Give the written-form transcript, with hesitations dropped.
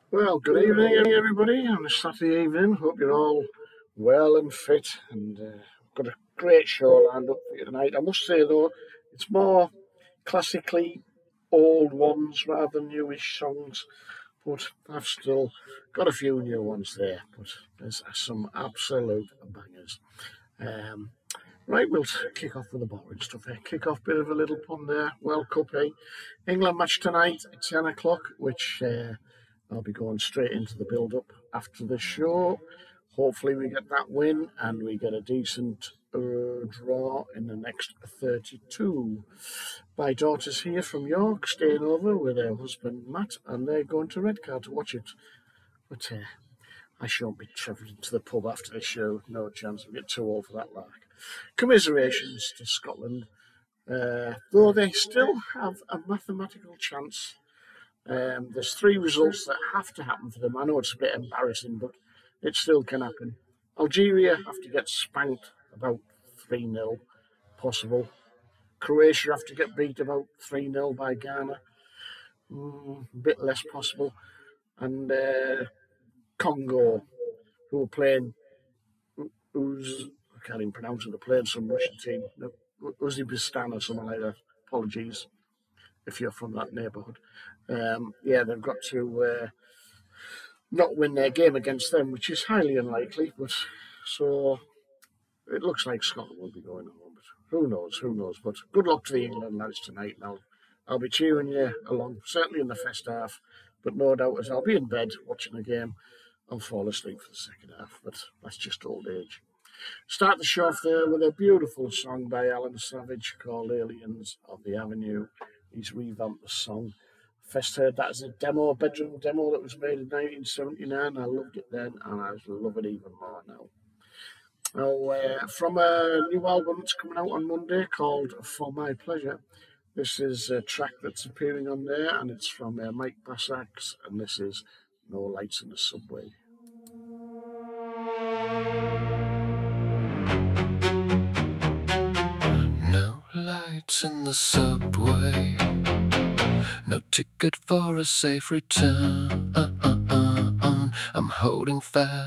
Well, good evening, everybody, on this Saturday evening. Hope you're all well and fit, and got a great show lined up for you tonight. I must say, though, it's more classically old ones rather than newish songs, but I've still got a few new ones there. But there's some absolute bangers. Um, right, we'll kick off with the boring stuff here. Kick off, bit of a little pun there. World Cup, eh? England match tonight at 10 o'clock, which I'll be going straight into the build up after the show. Hopefully, we get that win and we get a decent draw in the next 32. My daughter's here from York, staying over with her husband Matt, and they're going to Redcar to watch it. But I shan't be travelling to the pub after the show. No chance. We get too old for that lark. Commiserations to Scotland, though they still have a mathematical chance. There's three results that have to happen for them. I know it's a bit embarrassing, but it still can happen. Algeria have to get spanked about 3-0, possible. Croatia have to get beat about 3-0 by Ghana, a bit less possible. And Congo, who are playing, I can't even pronounce it, they're playing some Russian team, Uzbekistan or something like that. Apologies if you're from that neighbourhood. They've got to not win their game against them, which is highly unlikely. But so it looks like Scotland will be going home. But who knows? Who knows? But good luck to the England lads tonight. And I'll be cheering you along, certainly in the first half. But no doubt as I'll be in bed watching the game, I'll fall asleep for the second half. But that's just old age. Start the show off there with a beautiful song by Alan Savage called Aliens of the Avenue. He's revamped the song. First heard that as a bedroom demo that was made in 1979. I loved it then, and I love it even more now. Now, from a new album that's coming out on Monday called For My Pleasure, this is a track that's appearing on there, and it's from Mike Bassax, and this is No Lights in the Subway. No lights in the subway, no ticket for a safe return. I'm holding fast